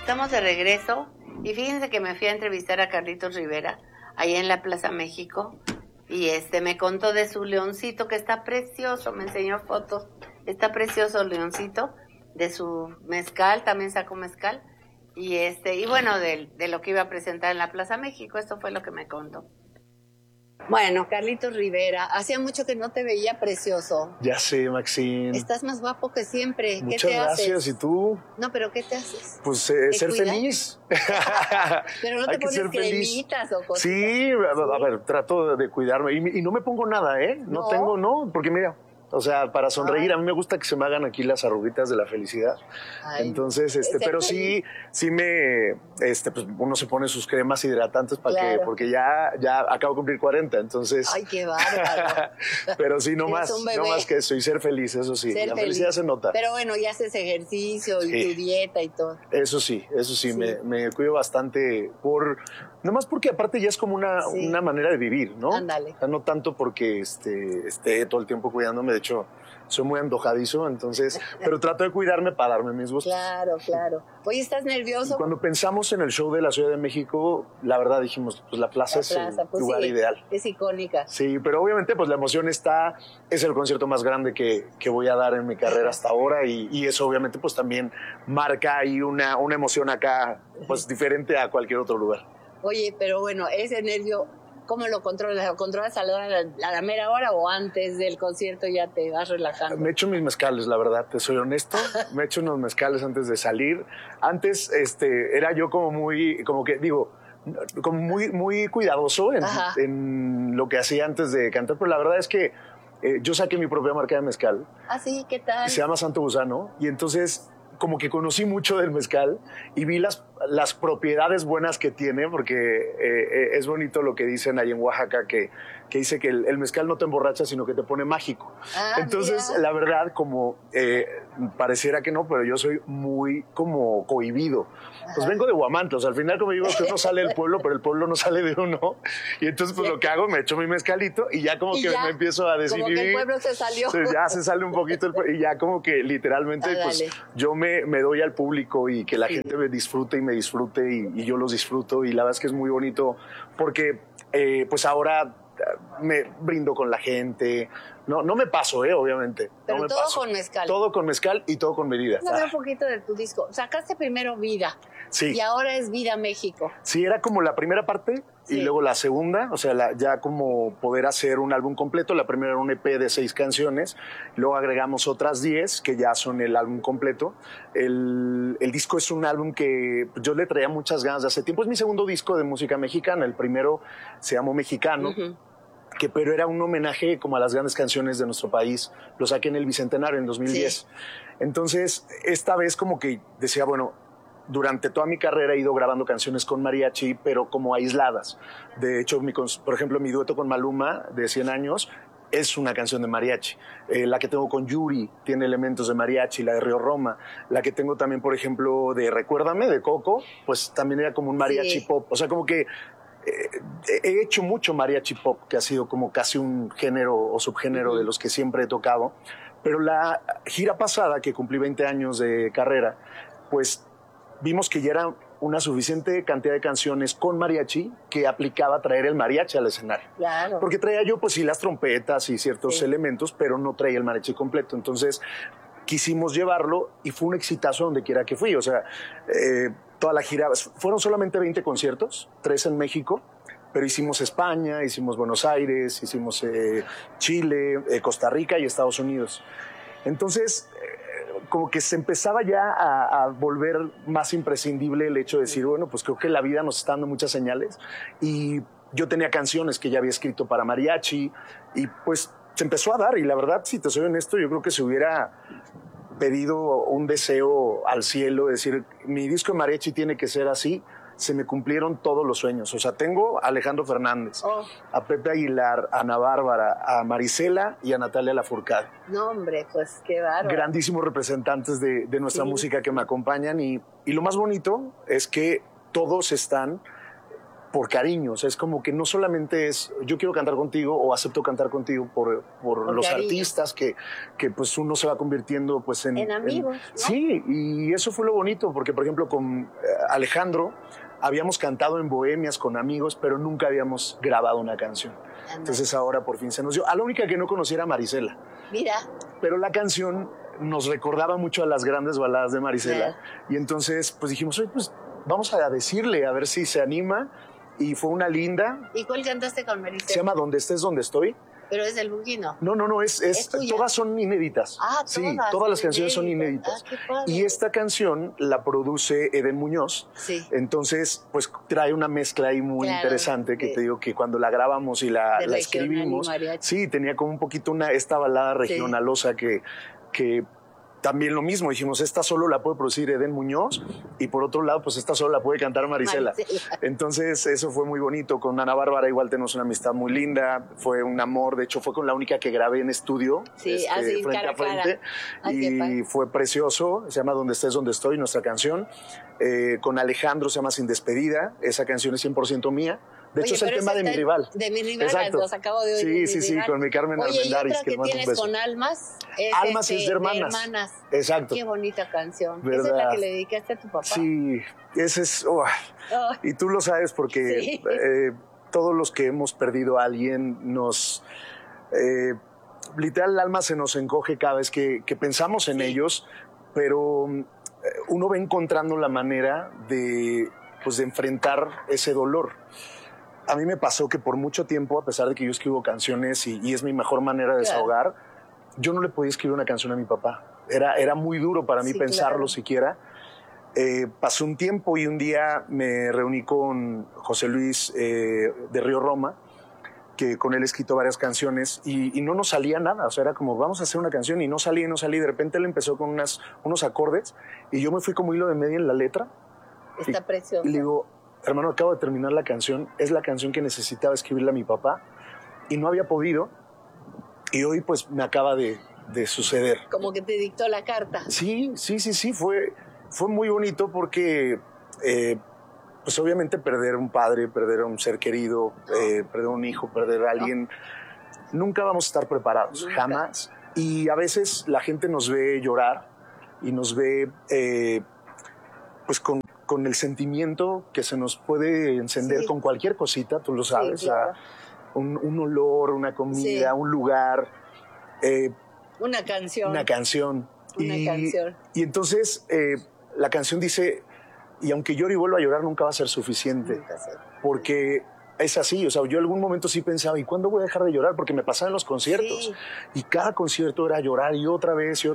Estamos de regreso y fíjense que me fui a entrevistar a Carlitos Rivera ahí en la Plaza México y me contó de su leoncito que está precioso, me enseñó fotos, está precioso el leoncito, de su mezcal, también sacó mezcal y bueno, de lo que iba a presentar en la Plaza México, esto fue lo que me contó. Bueno, Carlitos Rivera, hacía mucho que no te veía precioso. Ya sé, Maxine. Estás más guapo que siempre. Muchas ¿Qué te gracias. haces? ¿Y tú? No, pero ¿qué te haces? Pues ser cuidas? feliz. Pero no te pones cremitas o cosas. Sí, a ver, trato de cuidarme. Y no me pongo nada, ¿eh? No tengo, porque mira, o sea, para sonreír, a mí me gusta que se me hagan aquí las arruguitas de la felicidad. Ay, entonces, pero sí me, pues uno se pone sus cremas hidratantes para que, porque ya acabo de cumplir 40, entonces. Ay, qué bárbaro. Pero sí, no más que eso, y ser feliz, eso sí. La felicidad se nota. Pero bueno, ya haces ejercicio y tu dieta y todo. Eso sí. Me cuido bastante nomás porque aparte ya es como una manera de vivir, ¿no? Ándale. O sea, no tanto porque esté todo el tiempo cuidándome, de hecho, soy muy antojadizo, entonces, pero trato de cuidarme para darme mis gustos. Claro. Oye, ¿estás nervioso? Y cuando pensamos en el show de la Ciudad de México, la verdad dijimos, pues la plaza es el lugar ideal. Es icónica. Sí, pero obviamente pues la emoción es el concierto más grande que voy a dar en mi carrera hasta ahora y eso obviamente pues también marca ahí una emoción acá pues diferente a cualquier otro lugar. Oye, pero bueno, ese nervio, ¿cómo lo controlas? ¿Lo controlas a la mera hora o antes del concierto ya te vas relajando? Me echo mis mezcales, la verdad, te soy honesto. Me echo unos mezcales antes de salir. Antes era yo como muy cuidadoso en lo que hacía antes de cantar, pero la verdad es que yo saqué mi propia marca de mezcal. ¿Ah, sí? ¿Qué tal? Se llama Santo Gusano y entonces como que conocí mucho del mezcal y vi las propiedades buenas que tiene, porque es bonito lo que dicen ahí en Oaxaca, que dice que el mezcal no te emborracha, sino que te pone mágico. Entonces, mira, la verdad, como pareciera que no, pero yo soy muy como cohibido. Pues vengo de Huamantla, o sea, al final como digo que uno sale del pueblo, pero el pueblo no sale de uno. Y entonces pues lo que hago, me echo mi mezcalito y ya como que me empiezo a decidir. Como que el pueblo se salió. Ya se sale un poquito y ya como que literalmente pues yo me doy al público y que la gente me disfrute y yo los disfruto y la verdad es que es muy bonito porque pues ahora me brindo con la gente. No me paso, obviamente. Pero no me todo paso. con mezcal. Todo con mezcal y todo con medida. Vamos a ver un poquito de tu disco. Sacaste primero Vida. Sí. Y ahora es Vida México. Sí, era como la primera parte y luego la segunda, o sea, ya como poder hacer un álbum completo. La primera era un EP de 6 canciones, luego agregamos otras 10 que ya son el álbum completo. El disco es un álbum que yo le traía muchas ganas de hace tiempo. Es mi segundo disco de música mexicana. El primero se llamó Mexicano. Pero era un homenaje como a las grandes canciones de nuestro país. Lo saqué en el Bicentenario en 2010. Sí. Entonces, esta vez como que decía, bueno, durante toda mi carrera he ido grabando canciones con mariachi, pero como aisladas. De hecho, por ejemplo, mi dueto con Maluma, de 100 años, es una canción de mariachi. La que tengo con Yuri tiene elementos de mariachi, la de Río Roma. La que tengo también, por ejemplo, de Recuérdame, de Coco, pues también era como un mariachi pop. O sea, como que he hecho mucho mariachi pop, que ha sido como casi un género o subgénero de los que siempre he tocado. Pero la gira pasada, que cumplí 20 años de carrera, pues vimos que ya era una suficiente cantidad de canciones con mariachi que aplicaba traer el mariachi al escenario. Claro. Porque traía yo, pues sí, las trompetas y ciertos elementos, pero no traía el mariachi completo. Entonces quisimos llevarlo y fue un exitazo donde quiera que fui. O sea, toda la gira, fueron solamente 20 conciertos, 3 en México, pero hicimos España, hicimos Buenos Aires, hicimos Chile, Costa Rica y Estados Unidos. Entonces, como que se empezaba ya a volver más imprescindible el hecho de decir, bueno, pues creo que la vida nos está dando muchas señales. Y yo tenía canciones que ya había escrito para mariachi y pues se empezó a dar. Y la verdad, si te soy honesto, yo creo que se hubiera pedido un deseo al cielo, decir, mi disco de mariachi tiene que ser así, se me cumplieron todos los sueños. O sea, tengo a Alejandro Fernández, a Pepe Aguilar, a Ana Bárbara, a Marisela y a Natalia Lafourcade. No, hombre, pues qué bárbaro. Grandísimos representantes de nuestra música que me acompañan y lo más bonito es que todos están por cariño. O sea, es como que no solamente es yo quiero cantar contigo o acepto cantar contigo por los cariño. Artistas que pues uno se va convirtiendo pues en amigos, ¿no? Sí, y eso fue lo bonito, porque por ejemplo con Alejandro habíamos cantado en bohemias con amigos, pero nunca habíamos grabado una canción. Entonces ahora por fin se nos dio. A la única que no conocía era Marisela. Mira. Pero la canción nos recordaba mucho a las grandes baladas de Marisela. Y entonces pues dijimos, oye, pues vamos a decirle, a ver si se anima. Y fue una linda. ¿Y cuál cantaste con Marisela? Se llama Donde estés, donde estoy. Pero es del Bugino. No, es todas son inéditas. Sí, todas las canciones son inéditas. Qué padre. Y esta canción la produce Eden Muñoz. Sí. Entonces, pues trae una mezcla ahí muy interesante que te digo que cuando la grabamos y la escribimos, sí, tenía como un poquito esta balada regionalosa que también lo mismo, dijimos, esta solo la puede producir Eden Muñoz y por otro lado, pues esta solo la puede cantar Marisela. Entonces eso fue muy bonito. Con Ana Bárbara igual tenemos una amistad muy linda, fue un amor, de hecho fue con la única que grabé en estudio, frente a frente, y fue precioso, se llama Donde estés, donde estoy, nuestra canción. Con Alejandro se llama Sin despedida, esa canción es 100% mía. De hecho, es el tema de Mi rival. De Mi rival, exacto. los acabo de oír. Sí, con mi Carmen Armendáriz. ¿Y otra que tienes con Almas? Almas es de hermanas. Exacto. Qué bonita canción. ¿Verdad? Esa es la que le dedicaste a tu papá. Sí, ese es... Y tú lo sabes porque todos los que hemos perdido a alguien nos... literal, el alma se nos encoge cada vez que pensamos en ellos, pero uno va encontrando la manera de enfrentar ese dolor. A mí me pasó que por mucho tiempo, a pesar de que yo escribo canciones y es mi mejor manera de desahogar, yo no le podía escribir una canción a mi papá. Era muy duro para mí pensarlo siquiera. Pasó un tiempo y un día me reuní con José Luis de Río Roma, que con él he escrito varias canciones y no nos salía nada. O sea, era como, vamos a hacer una canción y no salía. De repente él empezó con unos acordes y yo me fui como hilo de media en la letra. Está precioso. Y le digo, hermano, acabo de terminar la canción, es la canción que necesitaba escribirle a mi papá y no había podido y hoy pues me acaba de suceder. Como que te dictó la carta. Sí, fue muy bonito porque pues obviamente perder un padre, perder a un ser querido, perder un hijo, perder a alguien, nunca vamos a estar preparados, jamás. Y a veces la gente nos ve llorar y nos ve pues con el sentimiento que se nos puede encender con cualquier cosita, tú lo sabes, sí, claro. Un olor, una comida, un lugar. Una canción. Y entonces la canción dice, y aunque llore y vuelva a llorar, nunca va a ser suficiente. Porque es así, o sea, yo en algún momento sí pensaba, ¿y cuándo voy a dejar de llorar? Porque me pasaba en los conciertos. Sí. Y cada concierto era llorar y otra vez.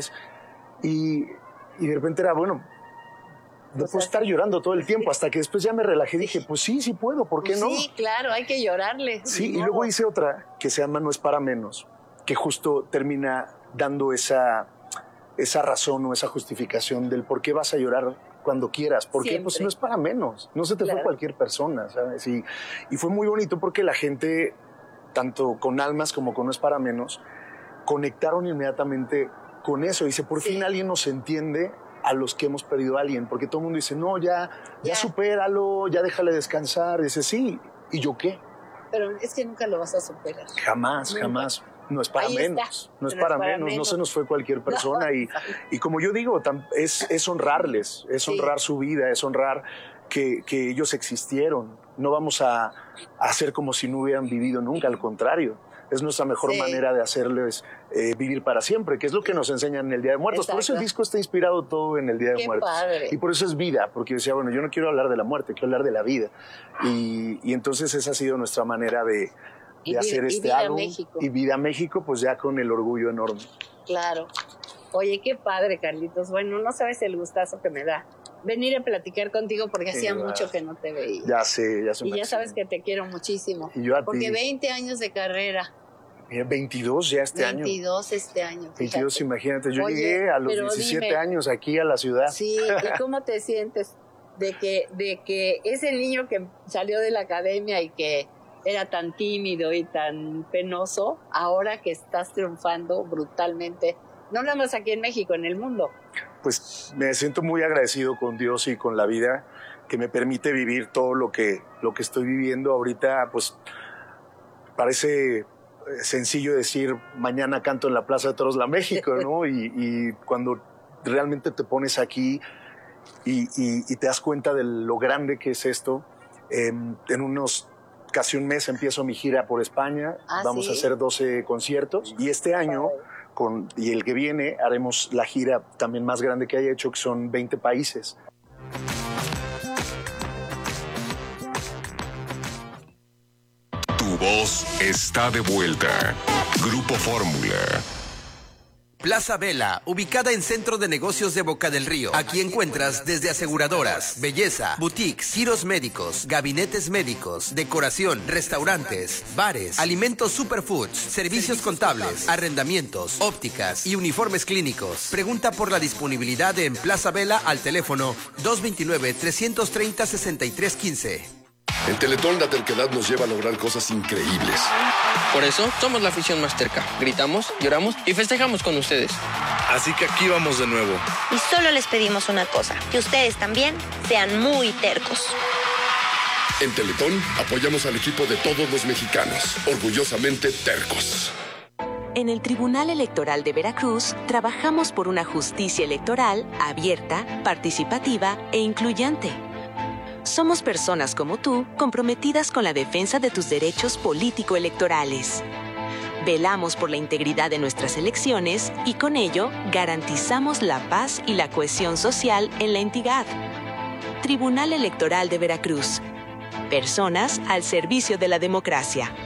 Y de repente era, bueno, no puedo estar llorando todo el tiempo, hasta que después ya me relajé y dije, pues sí puedo, ¿por qué no? Sí, claro, hay que llorarle. Sí, y luego hice otra que se llama No es para menos, que justo termina dando esa razón o esa justificación del por qué vas a llorar cuando quieras, porque pues no es para menos, no se te fue cualquier persona, ¿sabes? Y fue muy bonito porque la gente, tanto con Almas como con No es para menos, conectaron inmediatamente con eso. Dice, por fin alguien nos entiende a los que hemos perdido a alguien, porque todo el mundo dice, no, ya supéralo, ya déjale descansar. Dice, sí, ¿y yo qué? Pero es que nunca lo vas a superar. Jamás. No es para menos. No es para menos. No se nos fue cualquier persona. Y como yo digo, es honrarles, es honrar su vida, es honrar que ellos existieron. No vamos a hacer como si no hubieran vivido nunca, al contrario. Es nuestra mejor manera de hacerles vivir para siempre, que es lo que nos enseñan en el Día de Muertos. Exacto. Por eso el disco está inspirado todo en el Día de Muertos. Padre. Y por eso es vida, porque yo decía, bueno, yo no quiero hablar de la muerte, quiero hablar de la vida. Y entonces esa ha sido nuestra manera de hacer este álbum. México. Y Vida México, pues ya con el orgullo enorme. Claro. Oye, qué padre, Carlitos. Bueno, no sabes el gustazo que me da venir a platicar contigo porque hacía mucho que no te veía. Ya sé. Y ya sabes que te quiero muchísimo. Y yo a ti. Porque 20 años de carrera. Mira, 22 ya este año. 22 este año. Fíjate. 22, imagínate. Yo llegué a los 17 años aquí a la ciudad. Sí, ¿y cómo te sientes de que ese niño que salió de la academia y que era tan tímido y tan penoso, ahora que estás triunfando brutalmente, no nada más aquí en México, en el mundo? Pues me siento muy agradecido con Dios y con la vida. que me permite vivir todo lo que estoy viviendo ahorita. Pues parece sencillo decir mañana canto en la Plaza de Toros La México, ¿no? Y cuando realmente te pones aquí y te das cuenta de lo grande que es esto, en casi un mes empiezo mi gira por España. Vamos a hacer 12 conciertos y este año y el que viene haremos la gira también más grande que haya hecho, que son 20 países. Tu voz está de vuelta. Grupo Fórmula. Plaza Vela, ubicada en Centro de Negocios de Boca del Río. Aquí encuentras desde aseguradoras, belleza, boutiques, giros médicos, gabinetes médicos, decoración, restaurantes, bares, alimentos superfoods, servicios contables, arrendamientos, ópticas y uniformes clínicos. Pregunta por la disponibilidad en Plaza Vela al teléfono 229-330-6315. En Teletón la terquedad nos lleva a lograr cosas increíbles. Por eso somos la afición más terca. Gritamos, lloramos y festejamos con ustedes. Así que aquí vamos de nuevo. Y solo les pedimos una cosa, que ustedes también sean muy tercos. En Teletón apoyamos al equipo de todos los mexicanos, orgullosamente tercos. En el Tribunal Electoral de Veracruz trabajamos por una justicia electoral abierta, participativa e incluyente. Somos personas como tú, comprometidas con la defensa de tus derechos político-electorales. Velamos por la integridad de nuestras elecciones y con ello garantizamos la paz y la cohesión social en la entidad. Tribunal Electoral de Veracruz. Personas al servicio de la democracia.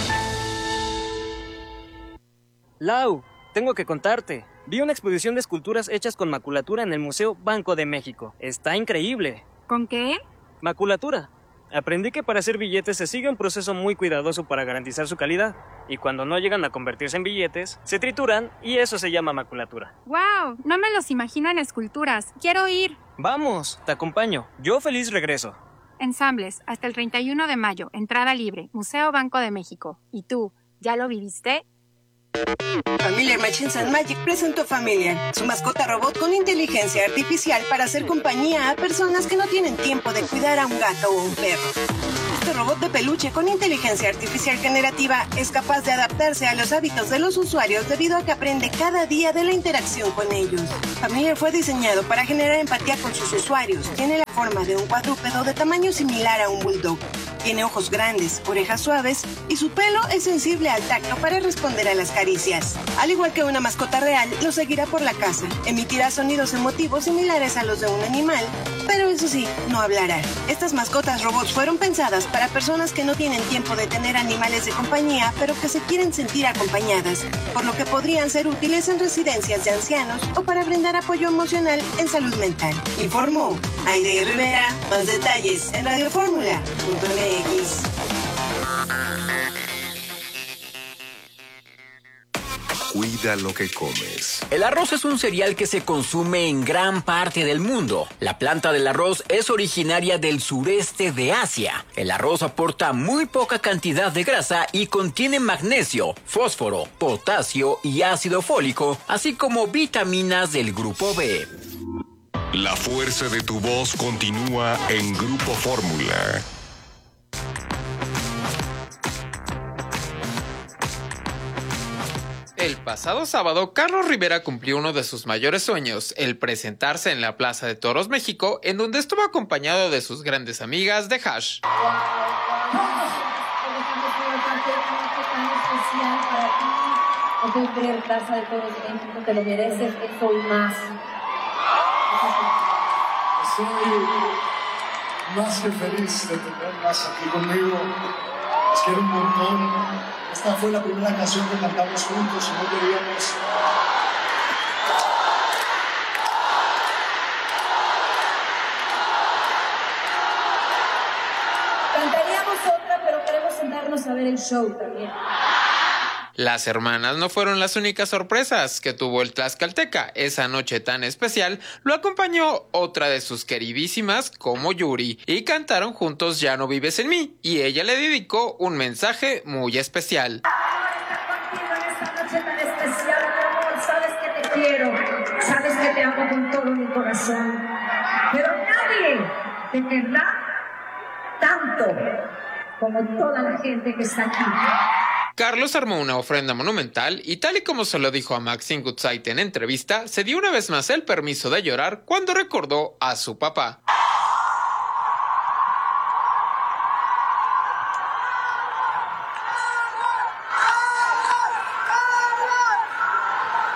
Lau, tengo que contarte. Vi una exposición de esculturas hechas con maculatura en el Museo Banco de México. Está increíble. ¿Con qué? Maculatura. Aprendí que para hacer billetes se sigue un proceso muy cuidadoso para garantizar su calidad. Y cuando no llegan a convertirse en billetes, se trituran y eso se llama maculatura. ¡Wow! No me los imagino en esculturas. ¡Quiero ir! Vamos, te acompaño. Yo feliz regreso. Ensambles, hasta el 31 de mayo. Entrada libre. Museo Banco de México. ¿Y tú, ya lo viviste? Familiar Machines and Magic presentó Familiar, su mascota robot con inteligencia artificial para hacer compañía a personas que no tienen tiempo de cuidar a un gato o un perro. Este robot de peluche con inteligencia artificial generativa es capaz de adaptarse a los hábitos de los usuarios debido a que aprende cada día de la interacción con ellos. Familiar fue diseñado para generar empatía con sus usuarios. Tiene la forma de un cuadrúpedo de tamaño similar a un bulldog. Tiene ojos grandes, orejas suaves y su pelo es sensible al tacto para responder a las caricias. Al igual que una mascota real, lo seguirá por la casa. Emitirá sonidos emotivos similares a los de un animal, pero eso sí, no hablará. Estas mascotas robots fueron pensadas para personas que no tienen tiempo de tener animales de compañía, pero que se quieren sentir acompañadas, por lo que podrían ser útiles en residencias de ancianos o para brindar apoyo emocional en salud mental. Informó Aide Rivera. Más detalles en radioformula.mx. Cuida lo que comes. El arroz es un cereal que se consume en gran parte del mundo. La planta del arroz es originaria del sureste de Asia. El arroz aporta muy poca cantidad de grasa y contiene magnesio, fósforo, potasio y ácido fólico, así como vitaminas del grupo B. La fuerza de tu voz continúa en Grupo Fórmula. El pasado sábado, Carlos Rivera cumplió uno de sus mayores sueños, el presentarse en la Plaza de Toros México, en donde estuvo acompañado de sus grandes amigas de Hash. No puedo creer, Plaza de Toros México, te lo mereces, eso y más. Estoy más que feliz de tenerlas aquí conmigo. Les quiero un montón. Esta fue la primera canción que cantamos juntos y no queríamos. Cantaríamos otra, pero queremos sentarnos a ver el show también. Las hermanas no fueron las únicas sorpresas que tuvo el Tlaxcalteca. Esa noche tan especial lo acompañó otra de sus queridísimas como Yuri y cantaron juntos Ya no vives en mí y ella le dedicó un mensaje muy especial. Esta noche tan especial, mi amor, sabes que te quiero, sabes que te amo con todo mi corazón, pero de verdad, tanto como toda la gente que está aquí. Carlos armó una ofrenda monumental y tal y como se lo dijo a Maxine Goodside en entrevista, se dio una vez más el permiso de llorar cuando recordó a su papá.